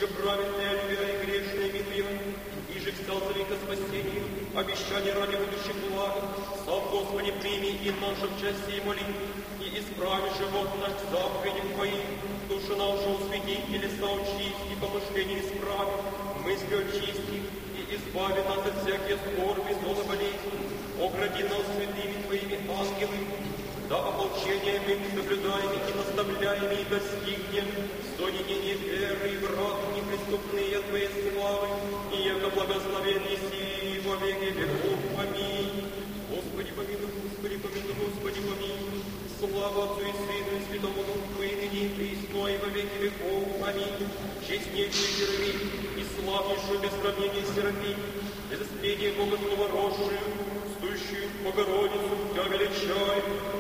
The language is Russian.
Иже праведные, любя и грешные милые, иже взял за века спасения, обещание ради будущих благ. Сам, Господи, прими и нашу часть сей молитвы, и исправи живот наш к заповедям Твоим. Душу нашу усвети, и телеса очисти, помышления исправи, мысли очисти, и избави нас от всяких скорби, зло болезни. Огради нас святыми Твоими ангелами, да ополчениями, соблюдаеми и наставляеми, и достигнем соединения веры и враг неприступные Твоей славы, и яко благословенный си во веки веков. Аминь. Господи помилуй, Господи помилуй, Господи помилуй. Слава Отцу и Сыну и Святому Духу, и ныне и присно, и во веки веков. Аминь. Честнейший Херувим и славнейшую без сравнения Серафим, без испления Бога Слова росшую, сущую Богородицу, Тебя величаю.